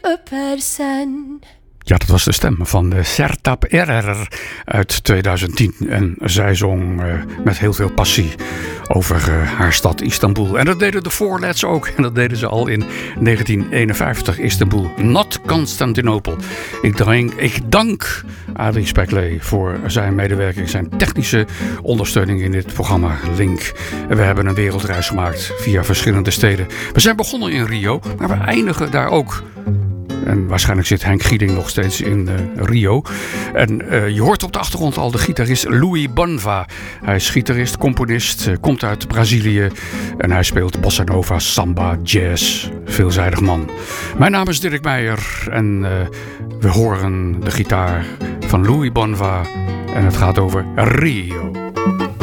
person. Ja, dat was de stem van Sertab Erener uit 2010. En zij zong met heel veel passie over haar stad Istanbul. En dat deden de Four Lads ook. En dat deden ze al in 1951. Istanbul, not Constantinople. Ik dank Adrie Spekley voor zijn medewerking, zijn technische ondersteuning in dit programma Link. En we hebben een wereldreis gemaakt via verschillende steden. We zijn begonnen in Rio, maar we eindigen daar ook. En waarschijnlijk zit Henk Gieding nog steeds in Rio. En je hoort op de achtergrond al de gitarist Louis Bonva. Hij is gitarist, componist, komt uit Brazilië. En hij speelt bossa nova, samba, jazz. Veelzijdig man. Mijn naam is Dirk Meijer. En we horen de gitaar van Louis Bonva. En het gaat over Rio.